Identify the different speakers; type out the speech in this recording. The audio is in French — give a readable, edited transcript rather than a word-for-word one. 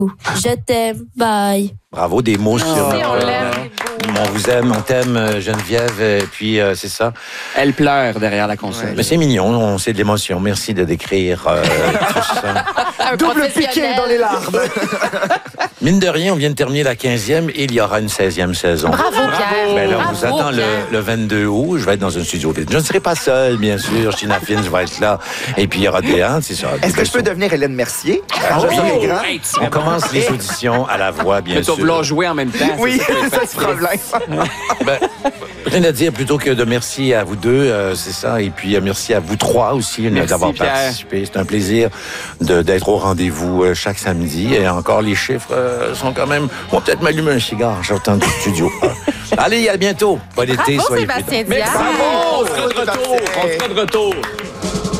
Speaker 1: Je t'aime, bye.
Speaker 2: Bravo, des mots sur
Speaker 3: on l'aime.
Speaker 2: on vous aime, on t'aime, Geneviève, et puis c'est ça.
Speaker 4: Elle pleure derrière la console.
Speaker 2: Mais c'est mignon, on sait de l'émotion. Merci de décrire tout ça.
Speaker 3: Double piqué dans les larmes.
Speaker 2: Mine de rien, on vient de terminer la 15e et il y aura une 16e saison.
Speaker 1: Bravo, Pierre.
Speaker 2: Ben là, on
Speaker 1: Bravo,
Speaker 2: vous attend
Speaker 1: Pierre.
Speaker 2: le 22 août. Je vais être dans un studio. Je ne serai pas seul, bien sûr. China Fine, je vais être là. Et puis, il y aura des hantes, c'est ça.
Speaker 3: Est-ce que je peux devenir Hélène Mercier? Quand je serai grand?
Speaker 2: On commence les auditions à la voix, bien
Speaker 4: Mais tu vas
Speaker 2: sûr.
Speaker 4: vouloir jouer en même temps.
Speaker 3: Oui,
Speaker 4: c'est
Speaker 3: c'est ça le problème.
Speaker 2: Ben, rien à dire plutôt que de merci à vous deux, c'est ça. Et puis, merci à vous trois aussi d'avoir
Speaker 4: Pierre.
Speaker 2: participé. C'est un plaisir d'être au rendez-vous chaque samedi. Et encore, les chiffres sont quand même... On va peut-être m'allumer un cigare. J'entends du studio. Allez, à bientôt. Bon été,
Speaker 1: Bravo,
Speaker 2: soyez
Speaker 1: Sébastien
Speaker 2: prudents.
Speaker 1: Diaz.
Speaker 4: Bravo! On sera de retour. On sera de retour.